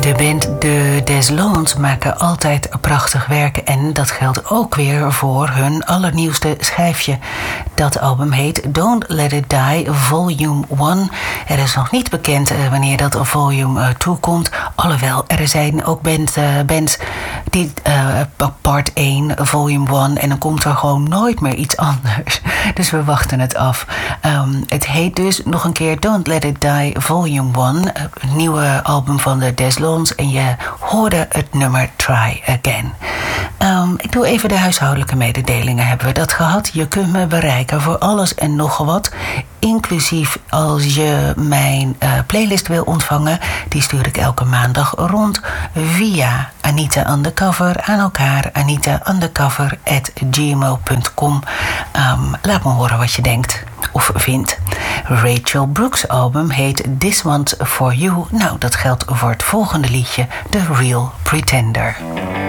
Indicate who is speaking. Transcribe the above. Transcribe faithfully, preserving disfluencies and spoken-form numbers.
Speaker 1: De band de Des Lawns maken altijd prachtig werk en dat geldt ook weer voor hun allernieuwste schijfje. Dat album heet Don't Let It Die Volume one. Er is nog niet bekend uh, wanneer dat Volume twee komt. Alhoewel, er zijn ook band, uh, bands die uh, part één, Volume one en dan komt er gewoon nooit meer iets anders. Dus we wachten het af. Um, het heet dus nog een keer Don't Let It Die Volume one. Het nieuwe album van de Des Lawns en je hoorde het nummer Try Again. Um, ik doe even de huishoudelijke mededelingen. Hebben we dat gehad? Je kunt me bereiken voor alles en nog wat. Inclusief als je mijn uh, playlist wil ontvangen. Die stuur ik elke maandag rond via Anita Undercover aan elkaar. Anita Undercover at gmail dot com. Um, laat me horen wat je denkt of vindt. Rachel Brooks' album heet This One's For You. Nou, dat geldt voor het volgende liedje, The Real Pretender.